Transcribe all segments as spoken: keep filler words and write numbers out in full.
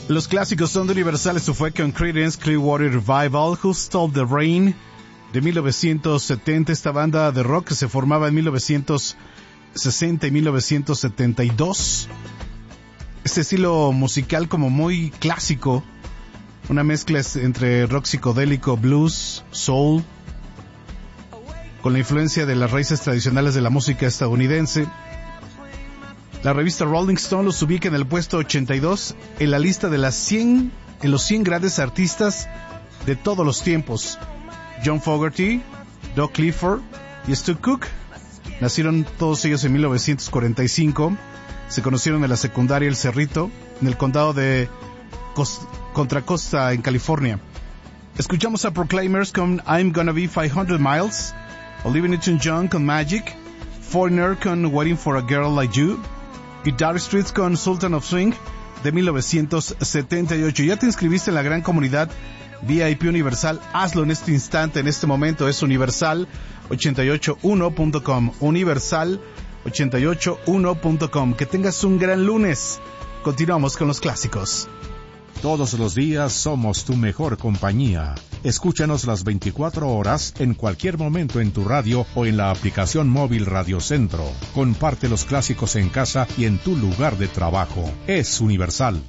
Los clásicos son de Universal. Esto fue con Creedence Clearwater Revival, Who Stole the Rain, de mil novecientos setenta. Esta banda de rock que se formaba en mil novecientos sesenta y mil novecientos setenta y dos. Este estilo musical como muy clásico, una mezcla entre rock psicodélico, blues, soul, con la influencia de las raíces tradicionales de la música estadounidense. La revista Rolling Stone los ubica en el puesto ochenta y dos en la lista de las cien, en los cien grandes artistas de todos los tiempos. John Fogerty, Doug Clifford y Stu Cook nacieron todos ellos en mil novecientos cuarenta y cinco. Se conocieron en la secundaria El Cerrito, en el condado de Cost- Contra Costa, en California. Escuchamos a Proclaimers con I'm Gonna Be five hundred miles, Olivia Newton-John con Magic, Foreigner con Waiting for a Girl Like You y Dire Straits con Sultan of Swing de mil novecientos setenta y ocho. ¿Ya te inscribiste en la gran comunidad V I P Universal? Hazlo en este instante, en este momento. Es universal ochenta y ocho uno punto com, universal ochenta y ocho uno punto com. Que tengas un gran lunes. Continuamos con los clásicos. Todos los días somos tu mejor compañía. Escúchanos las veinticuatro horas en cualquier momento en tu radio o en la aplicación móvil Radio Centro. Comparte los clásicos en casa y en tu lugar de trabajo. Es Universal.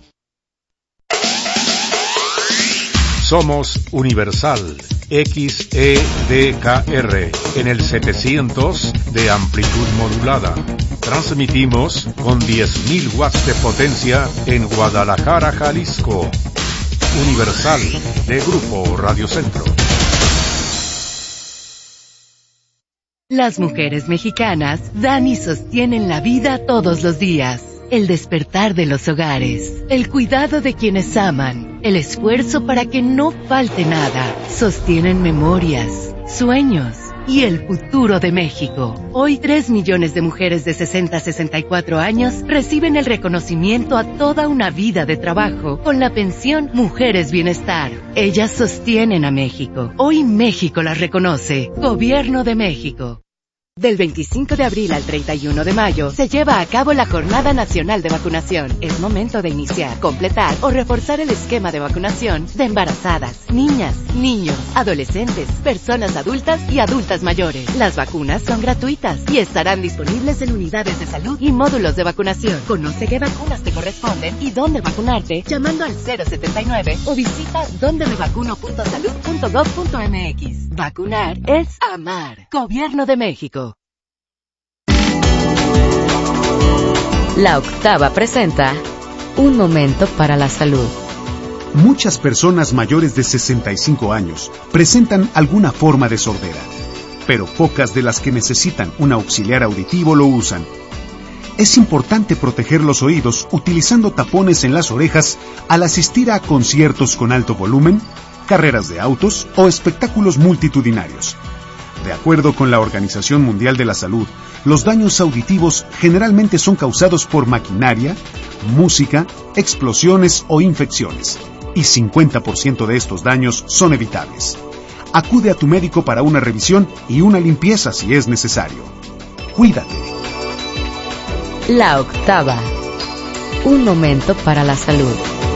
Somos Universal X E D K R en el setecientos de amplitud modulada. Transmitimos con diez mil watts de potencia en Guadalajara, Jalisco. Universal de Grupo Radio Centro. Las mujeres mexicanas dan y sostienen la vida todos los días. El despertar de los hogares, el cuidado de quienes aman, el esfuerzo para que no falte nada, sostienen memorias, sueños y el futuro de México. Hoy tres millones de mujeres de sesenta a sesenta y cuatro años reciben el reconocimiento a toda una vida de trabajo con la pensión Mujeres Bienestar. Ellas sostienen a México. Hoy México las reconoce. Gobierno de México. Del veinticinco de abril al treinta y uno de mayo se lleva a cabo la Jornada Nacional de Vacunación. Es momento de iniciar, completar o reforzar el esquema de vacunación de embarazadas, niñas, niños, adolescentes, personas adultas y adultas mayores. Las vacunas son gratuitas y estarán disponibles en unidades de salud y módulos de vacunación. Conoce qué vacunas te corresponden y dónde vacunarte llamando al cero setenta y nueve o visita donde me vacuno punto salud punto gov punto m x. Vacunar es amar. Gobierno de México. La Octava presenta Un Momento para la Salud. Muchas personas mayores de sesenta y cinco años presentan alguna forma de sordera, pero pocas de las que necesitan un auxiliar auditivo lo usan. Es importante proteger los oídos utilizando tapones en las orejas al asistir a conciertos con alto volumen, carreras de autos o espectáculos multitudinarios. De acuerdo con la Organización Mundial de la Salud, los daños auditivos generalmente son causados por maquinaria, música, explosiones o infecciones, y cincuenta por ciento de estos daños son evitables. Acude a tu médico para una revisión y una limpieza si es necesario. Cuídate. La Octava. Un momento para la salud.